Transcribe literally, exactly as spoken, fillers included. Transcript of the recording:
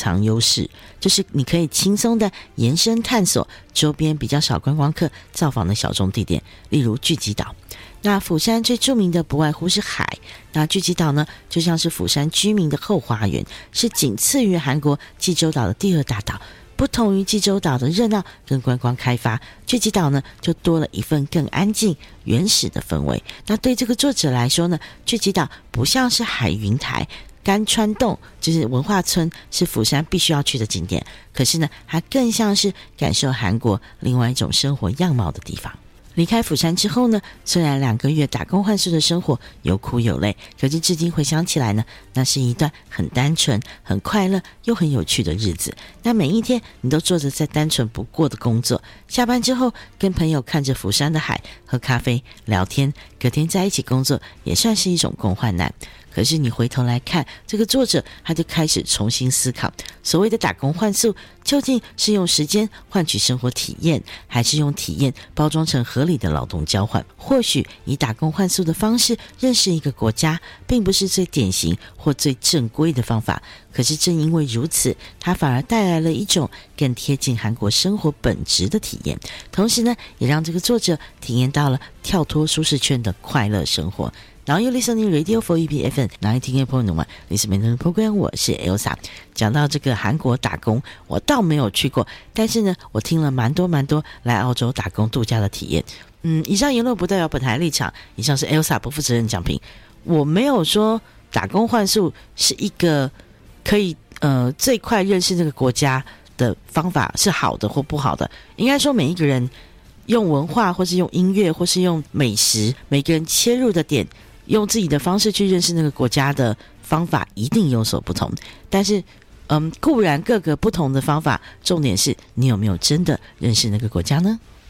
藏优势，就是你可以轻松的延伸探索周边比较少观光客造访的小众地点，例如聚集岛。那釜山最著名的不外乎是海，那聚集岛呢就像是釜山居民的后花园，是仅次于韩国济州岛的第二大岛。不同于济州岛的热闹跟观光开发，聚集岛呢就多了一份更安静原始的氛围。那对这个作者来说呢，聚集岛不像是海云台，甘川洞就是文化村是釜山必须要去的景点，可是呢它更像是感受韩国另外一种生活样貌的地方。离开釜山之后呢，虽然两个月打工换宿的生活有苦有累，可是至今回想起来呢，那是一段很单纯很快乐又很有趣的日子。那每一天你都做着再单纯不过的工作，下班之后跟朋友看着釜山的海，喝咖啡聊天，隔天在一起工作，也算是一种共患难。可是你回头来看，这个作者他就开始重新思考，所谓的打工换宿究竟是用时间换取生活体验，还是用体验包装成合理的劳动交换？或许以打工换宿的方式认识一个国家，并不是最典型或最正规的方法，可是正因为如此，它反而带来了一种更贴近韩国生活本质的体验，同时呢，也让这个作者体验到了跳脱舒适圈的快乐生活。Now you're listening Radio for E P F M ninety-eight point one Listen Program， 我是 Elsa。讲到这个韩国打工，我倒没有去过，但是呢，我听了蛮多蛮多来澳洲打工度假的体验。嗯，以上言论不代表本台立场，以上是 Elsa 不负责任讲评。我没有说打工换宿是一个可以呃最快认识这个国家的方法是好的或不好的，应该说每一个人用文化或是用音乐或是用美食，每个人切入的点，用自己的方式去认识那个国家的方法一定有所不同，但是嗯，固然各个不同的方法，重点是你有没有真的认识那个国家呢？